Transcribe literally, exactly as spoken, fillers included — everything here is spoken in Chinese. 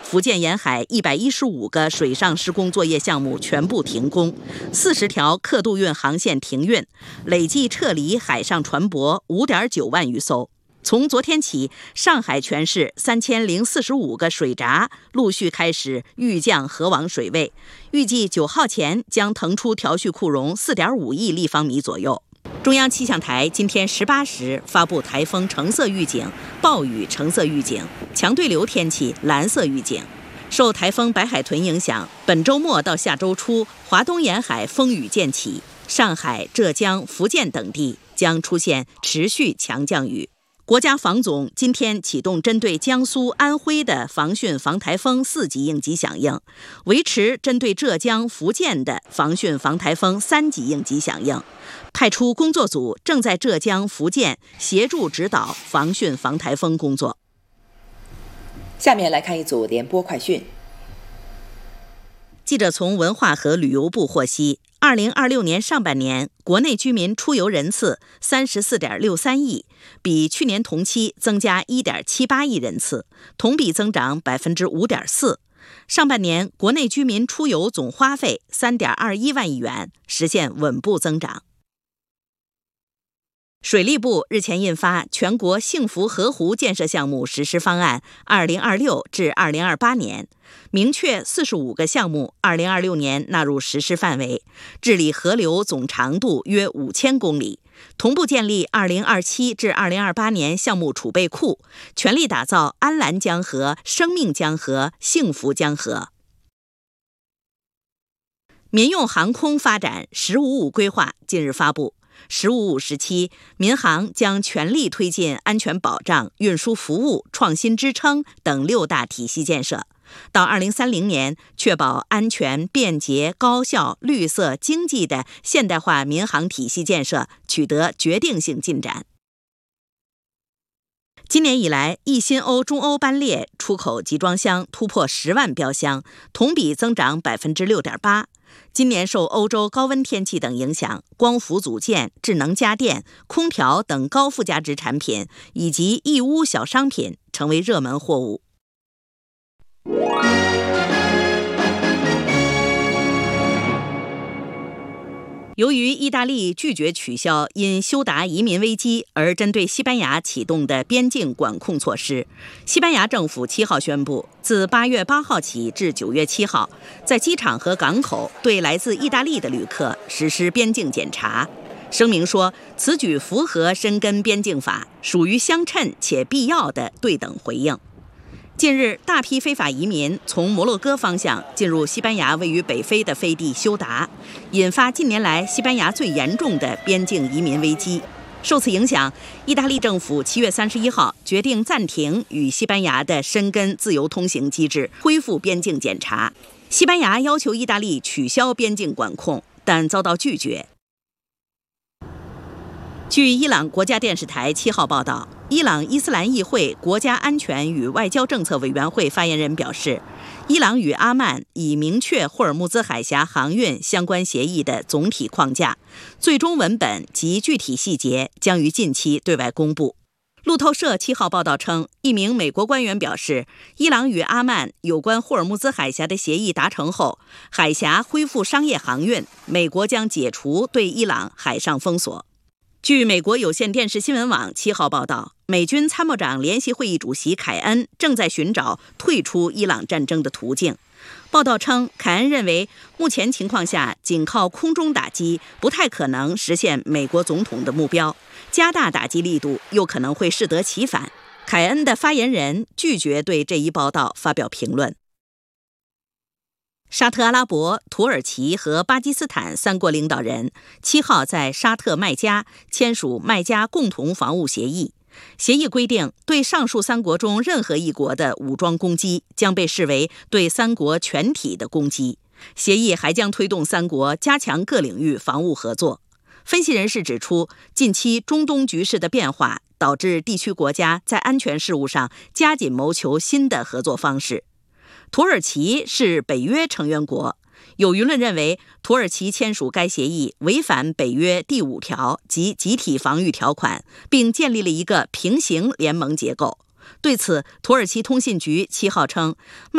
福建沿海一百一十五个水上施工作业项目全部停工，四十条客渡运航线停运，累计撤离海上船舶五点九万余艘。从昨天起，上海全市三千零四十五个水闸陆续开始预降河网水位，预计九号前将腾出调蓄库容四点五亿立方米左右。中央气象台今天十八时发布台风橙色预警、暴雨橙色预警、强对流天气蓝色预警。受台风白海豚影响，本周末到下周初，华东沿海风雨渐起，上海、浙江、福建等地将出现持续强降雨。国家防总今天启动针对江苏、安徽的防汛防台风四级应急响应，维持针对浙江、福建的防汛防台风三级应急响应，派出工作组正在浙江、福建协助指导防汛防台风工作。 下面来看一组联播快讯。 记者从文化和旅游部获悉，二零二六年上半年国内居民出游人次三十四点六三亿，比去年同期增加一点七八亿人次，同比增长百分之五点四。上半年国内居民出游总花费三点二一万亿元，实现稳步增长。水利部日前印发《全国幸福河湖建设项目实施方案（二零二六至二零二八年）》，明确四十五个项目二零二六年纳入实施范围，治理河流总长度约五千公里，同步建立二零二七至二零二八年项目储备库，全力打造安澜江河、生命江河、幸福江河。民用航空发展“十五五”规划近日发布。十五五时期，民航将全力推进安全保障、运输服务、创新支撑等六大体系建设。到二零三零年，确保安全、便捷、高效、绿色、经济的现代化民航体系建设取得决定性进展。今年以来，一新欧中欧班列出口集装箱突破十万标箱，同比增长百分之六点八。今年受欧洲高温天气等影响，光伏组件、智能家电、空调等高附加值产品以及义乌小商品成为热门货物。由于意大利拒绝取消因休达移民危机而针对西班牙启动的边境管控措施，西班牙政府七号宣布，自八月八号起至九月七号，在机场和港口对来自意大利的旅客实施边境检查。声明说，此举符合申根边境法，属于相称且必要的对等回应。近日，大批非法移民从摩洛哥方向进入西班牙位于北非的飞地休达，引发近年来西班牙最严重的边境移民危机。受此影响，意大利政府七月三十一号决定暂停与西班牙的申根自由通行机制，恢复边境检查。西班牙要求意大利取消边境管控，但遭到拒绝。据伊朗国家电视台七号报道，伊朗伊斯兰议会国家安全与外交政策委员会发言人表示，伊朗与阿曼已明确霍尔木兹海峡航运相关协议的总体框架，最终文本及具体细节将于近期对外公布。路透社七号报道称，一名美国官员表示，伊朗与阿曼有关霍尔木兹海峡的协议达成后，海峡恢复商业航运，美国将解除对伊朗海上封锁。据美国有线电视新闻网七号报道，美军参谋长联席会议主席凯恩正在寻找退出伊朗战争的途径。报道称，凯恩认为目前情况下仅靠空中打击不太可能实现美国总统的目标，加大打击力度又可能会适得其反。凯恩的发言人拒绝对这一报道发表评论。沙特阿拉伯、土耳其和巴基斯坦三国领导人七号在沙特麦加签署麦加共同防务协议。协议规定，对上述三国中任何一国的武装攻击将被视为对三国全体的攻击。协议还将推动三国加强各领域防务合作。分析人士指出，近期中东局势的变化导致地区国家在安全事务上加紧谋求新的合作方式。土耳其是北约成员国，有舆论认为土耳其签署该协议违反北约第五条及集体防御条款，并建立了一个平行联盟结构。对此，土耳其通信局七号称，